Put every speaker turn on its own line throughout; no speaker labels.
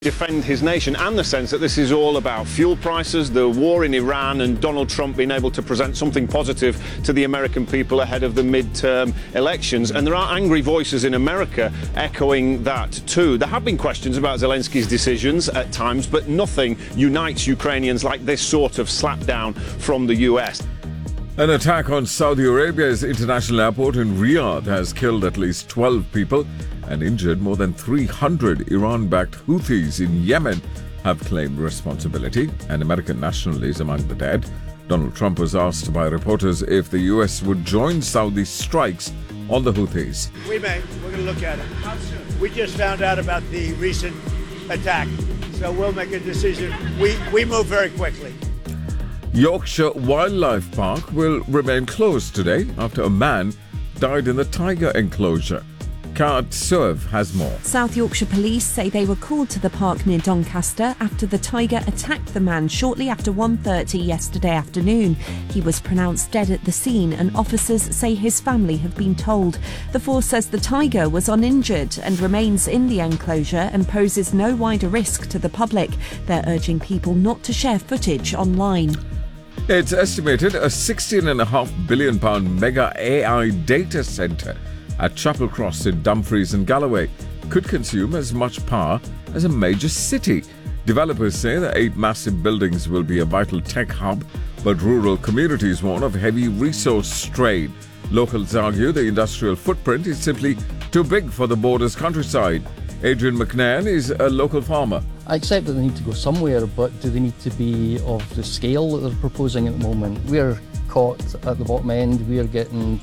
defend his nation, and the sense that this is all about fuel prices, the war in Iran, and Donald Trump being able to present something positive to the American people ahead of the midterm elections. And there are angry voices in America echoing that too. There have been questions about Zelensky's decisions at times, but nothing unites Ukrainians like this sort of slapdown from the US.
An attack on Saudi Arabia's international airport in Riyadh has killed at least 12 people and injured more than 300. Iran-backed Houthis in Yemen have claimed responsibility. An American national is among the dead. Donald Trump was asked by reporters if the U.S. would join Saudi strikes on the Houthis.
We may. We're going to look at it. How soon? We just found out about the recent attack, so we'll make a decision. We move very quickly.
Yorkshire Wildlife Park will remain closed today after a man died in the tiger enclosure. Kat Serve has more.
South Yorkshire Police say they were called to the park near Doncaster after the tiger attacked the man shortly after 1:30 yesterday afternoon. He was pronounced dead at the scene, and officers say his family have been told. The force says the tiger was uninjured and remains in the enclosure and poses no wider risk to the public. They're urging people not to share footage online.
It's estimated a £16.5 billion mega AI data centre at Chapel Cross in Dumfries and Galloway could consume as much power as a major city. Developers say the 8 massive buildings will be a vital tech hub, but rural communities warn of heavy resource strain. Locals argue the industrial footprint is simply too big for the border's countryside. Adrian McNairn is a local farmer.
I accept that they need to go somewhere, but do they need to be of the scale that they're proposing at the moment? We're caught at the bottom end. We're getting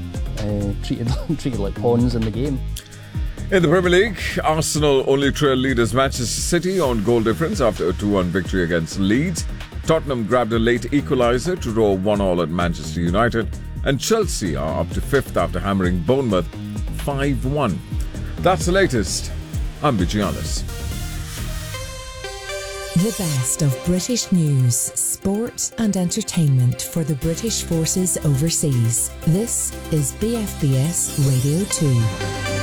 treated like pawns in the game.
In the Premier League, Arsenal only trail leaders Manchester City on goal difference after a 2-1 victory against Leeds. Tottenham grabbed a late equaliser to draw 1-1 at Manchester United, and Chelsea are up to 5th after hammering Bournemouth 5-1. That's the latest. I'm Vigianis.
The best of British news, sport and entertainment for the British forces overseas. This is BFBS Radio 2.